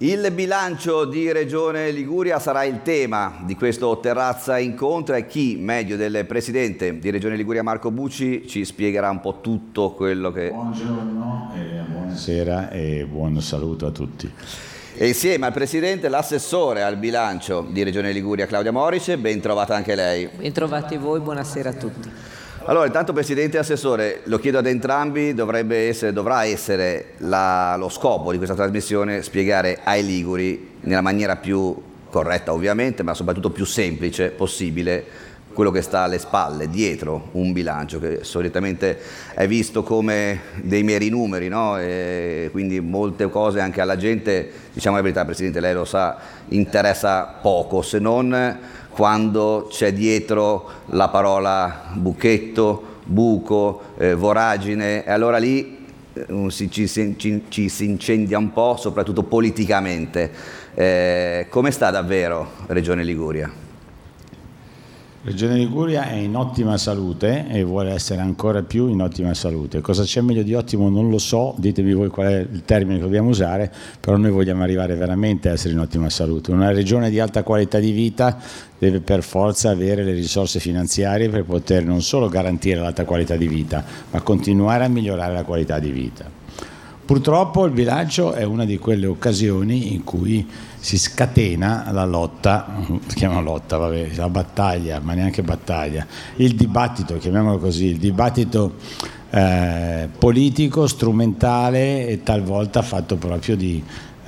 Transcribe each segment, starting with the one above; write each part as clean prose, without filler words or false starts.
Il bilancio di Regione Liguria sarà il tema di questo Terrazza Incontra e chi, meglio del Presidente di Regione Liguria Marco Bucci, ci spiegherà un po' tutto quello che... Buongiorno, buonasera e buon saluto a tutti. E insieme al Presidente l'assessore al bilancio di Regione Liguria Claudia Morice, ben trovata anche lei. Ben trovati voi, buonasera a tutti. Allora, intanto Presidente e Assessore, lo chiedo ad entrambi, dovrà essere lo scopo di questa trasmissione spiegare ai liguri, nella maniera più corretta ovviamente, ma soprattutto più semplice possibile, quello che sta alle spalle, dietro un bilancio che solitamente è visto come dei meri numeri, no? E quindi molte cose anche alla gente, diciamo la verità Presidente, lei lo sa, interessa poco, se non quando c'è dietro la parola buchetto, buco, voragine, e allora lì ci si incendia un po', soprattutto politicamente. Come sta davvero Regione Liguria? Regione Liguria è in ottima salute e vuole essere ancora più in ottima salute. Cosa c'è meglio di ottimo non lo so, ditemi voi qual è il termine che dobbiamo usare, però noi vogliamo arrivare veramente a essere in ottima salute. Una regione di alta qualità di vita deve per forza avere le risorse finanziarie per poter non solo garantire l'alta qualità di vita, ma continuare a migliorare la qualità di vita. Purtroppo il bilancio è una di quelle occasioni in cui si scatena la lotta, si chiama lotta, vabbè, la battaglia, ma neanche battaglia, il dibattito, chiamiamolo così, il dibattito politico, strumentale e talvolta fatto proprio di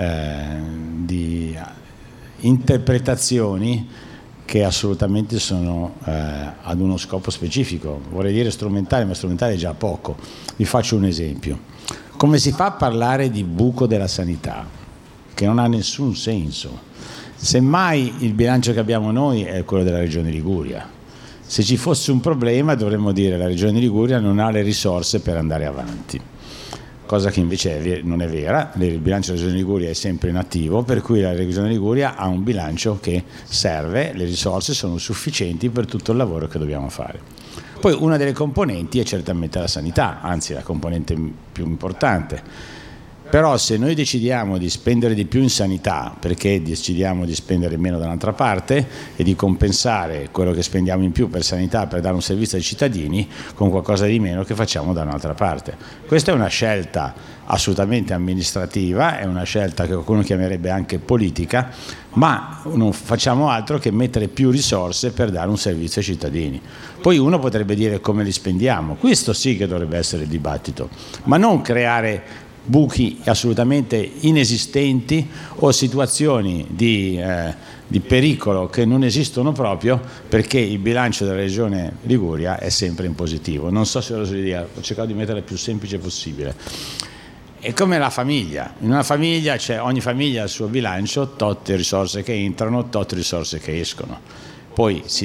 interpretazioni che assolutamente sono ad uno scopo specifico. Vorrei dire strumentale, ma strumentale è già poco. Vi faccio un esempio. Come si fa a parlare di buco della sanità, che non ha nessun senso? Semmai il bilancio che abbiamo noi è quello della Regione Liguria. Se ci fosse un problema dovremmo dire che la Regione Liguria non ha le risorse per andare avanti, cosa che invece non è vera. Il bilancio della Regione Liguria è sempre in attivo, per cui la Regione Liguria ha un bilancio che serve, le risorse sono sufficienti per tutto il lavoro che dobbiamo fare. Poi una delle componenti è certamente la sanità, anzi la componente più importante, però se noi decidiamo di spendere di più in sanità perché decidiamo di spendere meno da un'altra parte e di compensare quello che spendiamo in più per sanità per dare un servizio ai cittadini con qualcosa di meno che facciamo da un'altra parte. Questa è una scelta assolutamente amministrativa, è una scelta che qualcuno chiamerebbe anche politica, ma non facciamo altro che mettere più risorse per dare un servizio ai cittadini. Poi uno potrebbe dire come li spendiamo, questo sì che dovrebbe essere il dibattito, ma non creare buchi assolutamente inesistenti o situazioni di pericolo che non esistono proprio, perché il bilancio della Regione Liguria è sempre in positivo. Non so se lo so dire, ho cercato di metterla il più semplice possibile. È come la famiglia, in una famiglia ogni famiglia ha il suo bilancio, tot risorse che entrano, tot risorse che escono. Poi si